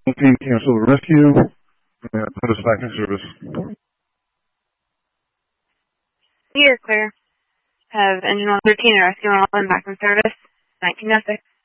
Team cancel the rescue and put us back in service. You're clear. Have engine 113 and rescue on all back in service. 1906.